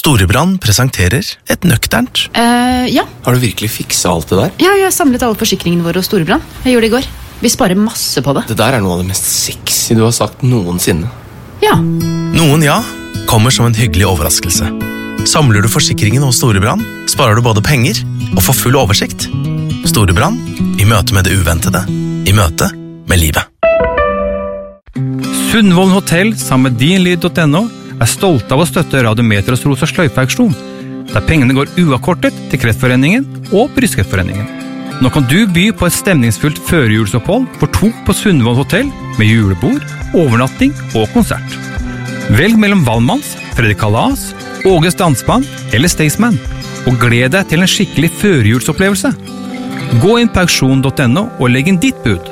Storebrand presenterer et nøkternt. Ja. Har du virkelig fikset alt det der? Ja, jeg har samlet alle forsikringene våre hos Storebrand. Jeg gjorde det i går. Vi sparer masse på det. Det der er noe av det mest sexy du har sagt noensinne. Ja. Noen ja, kommer som en hyggelig overraskelse. Samler du forsikringen hos Storebrand, sparer du både penger og får full oversikt. Storebrand, i møte med det uventede, i møte med livet. Sundvolden Hotell sammen med dinlyd.no er stolte av å støtte Radiometers Rosa Sløyfe-auksjon, der pengene går uavkortet til Kreftforeningen og Brystkreftforeningen. Nå kan du by på et stemningsfullt førjulsopphold for 2 på Sundvolden Hotell med julebord, overnatting og konsert. Velg mellom Valmanns, Fredrik Kalas, Åges Dansband eller Staysman, og gled deg til en skikkelig førjulsopplevelse. Gå inn på auksjon.no og legg inn ditt bud.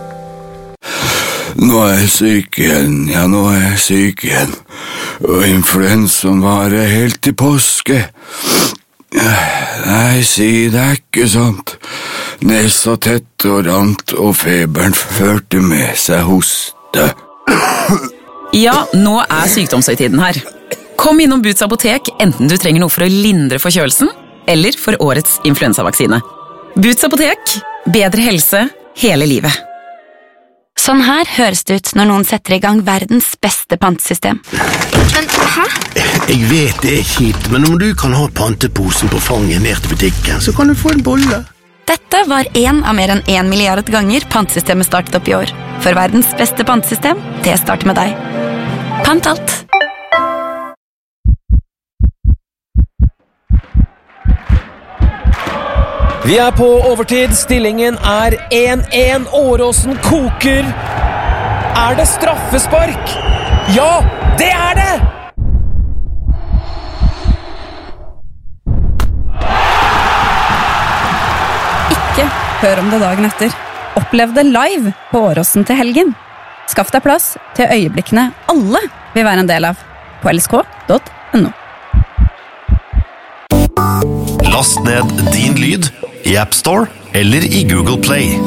Nå er jeg syk igjen, og influensaen varer helt til påske. Nei, si det er ikke sant. Nesa tett og rant, og feberen førte med seg hoste. Ja, nå er sykdomshøytiden her. Kom innom Boots apotek, enten du trenger noe for å lindre forkjølelsen, eller for årets influensavaksine. Boots apotek, bedre helse hele livet. Sånn her høres det ut når noen setter i gang verdens beste pantesystem. Men, hæ? Jeg vet det er kjipt, men om du kan ha panteposen på fanget ned til butikken, så kan du få en bolle. Dette var en av mer enn 1 milliard ganger pantesystemet startet opp i år. For verdens beste pantesystem, det starter med deg. Pant alt! Vi er på overtid, stillingen er 1-1, Åråsen koker. Er det straffespark? Ja, det er det! Ikke hør om det dagen etter. Opplev det live på Åråsen til helgen. Skaff deg plass til øyeblikkene alle vil være en del av på lsk.no. Last ned Din Lyd i App Store eller i Google Play.